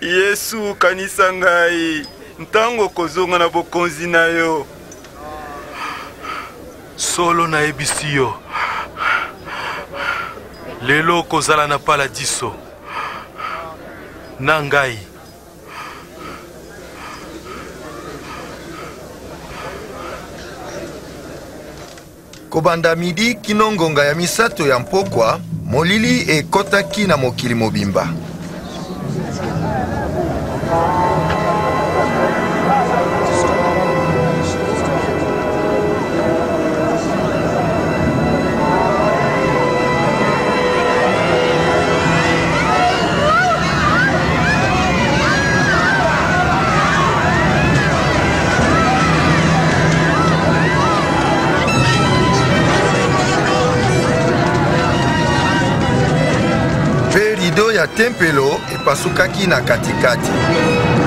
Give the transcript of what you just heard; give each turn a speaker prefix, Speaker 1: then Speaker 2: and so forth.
Speaker 1: Yesu kanisa ngai ntango kozonga na bokonzi na yo.
Speaker 2: Solo na ebisiyo. Lelo kozala na paladiso. Na ngai.
Speaker 3: Kobanda midi kino ngonga ya misato ya mpokwa, molili ekotaki na mokili mobimba. Rido ya tempelo epasukaki na katikati.